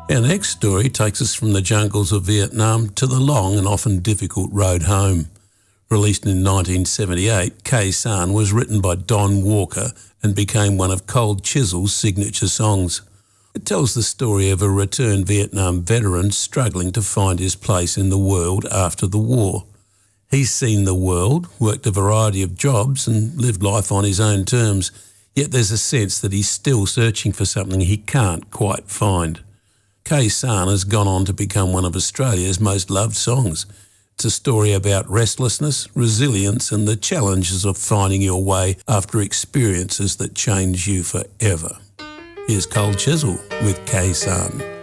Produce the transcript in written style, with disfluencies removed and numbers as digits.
Our next story takes us from the jungles of Vietnam to the long and often difficult road home. Released in 1978, Khe Sanh was written by Don Walker and became one of Cold Chisel's signature songs. It tells the story of a returned Vietnam veteran struggling to find his place in the world after the war. He's seen the world, worked a variety of jobs and lived life on his own terms, yet there's a sense that he's still searching for something he can't quite find. Khe Sanh has gone on to become one of Australia's most loved songs. It's a story about restlessness, resilience and the challenges of finding your way after experiences that change you forever. Here's Cold Chisel with Khe Sanh.